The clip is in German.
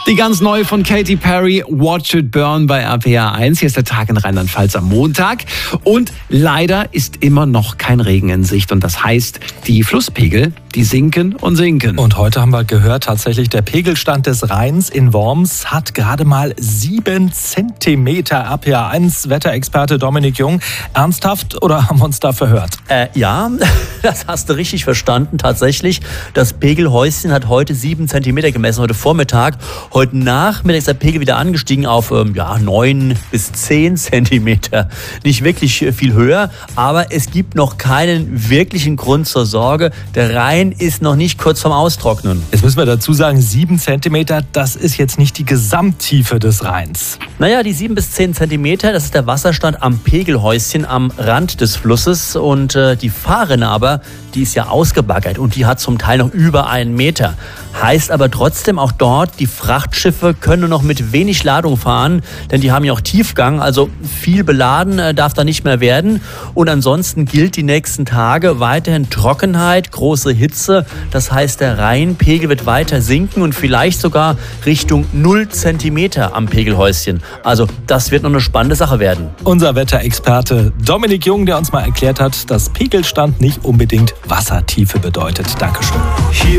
Die ganz neue von Katy Perry, Watch It Burn bei RPA 1. Hier ist der Tag in Rheinland-Pfalz am Montag. Und leider ist immer noch kein Regen in Sicht. Und das heißt, die Flusspegel, die sinken und sinken. Und heute haben wir gehört, tatsächlich der Pegelstand des Rheins in Worms hat gerade mal 7 Zentimeter. RPA 1 Wetterexperte Dominik Jung. Ernsthaft oder haben wir uns da verhört? Ja, das hast du richtig verstanden. Tatsächlich, das Pegelhäuschen hat heute 7 Zentimeter gemessen, heute Vormittag. Heute Nachmittag ist der Pegel wieder angestiegen auf 9 bis 10 Zentimeter. Nicht wirklich viel höher, aber es gibt noch keinen wirklichen Grund zur Sorge. Der Rhein ist noch nicht kurz vorm Austrocknen. Jetzt müssen wir dazu sagen, 7 Zentimeter, das ist jetzt nicht die Gesamttiefe des Rheins. Naja, die 7 bis 10 Zentimeter, das ist der Wasserstand am Pegelhäuschen am Rand des Flusses. Und die Fahrrinne aber, die ist ja ausgebaggert und die hat zum Teil noch über 1 Meter. Heißt aber trotzdem auch dort, die Frachtschiffe können nur noch mit wenig Ladung fahren, denn die haben ja auch Tiefgang, also viel beladen darf da nicht mehr werden. Und ansonsten gilt die nächsten Tage weiterhin Trockenheit, große Hitze. Das heißt, der Rheinpegel wird weiter sinken und vielleicht sogar Richtung 0 Zentimeter am Pegelhäuschen. Also das wird noch eine spannende Sache werden. Unser Wetterexperte Dominik Jung, der uns mal erklärt hat, dass Pegelstand nicht unbedingt Wassertiefe bedeutet. Dankeschön.